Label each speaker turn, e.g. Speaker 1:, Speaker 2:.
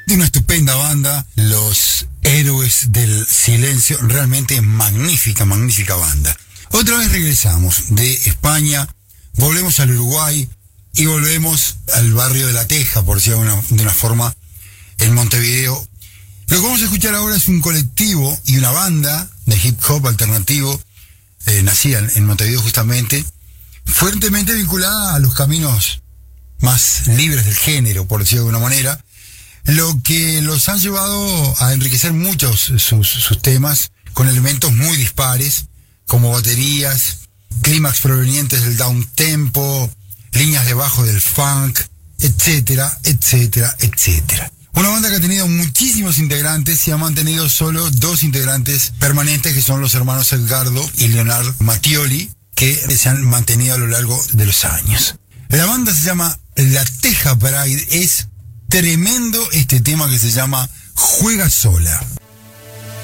Speaker 1: de una estupenda banda, Los Héroes del Silencio. Realmente magnífica, magnífica banda. Otra vez regresamos de España, volvemos al Uruguay y volvemos al barrio de La Teja, por decirlo de una forma, en Montevideo. Lo que vamos a escuchar ahora es un colectivo y una banda de hip hop alternativo, nacida en Montevideo justamente, fuertemente vinculada a los caminos más libres del género, por decirlo de alguna manera, lo que los han llevado a enriquecer muchos sus temas con elementos muy dispares, como baterías, clímax provenientes del downtempo, líneas de bajo del funk, etcétera, etcétera, etcétera. Una banda que ha tenido muchísimos integrantes y ha mantenido solo 2 integrantes permanentes, que son los hermanos Edgardo y Leonardo Mattioli, que se han mantenido a lo largo de los años. La banda se llama La Teja Pride. Es tremendo este tema que se llama Juega Sola.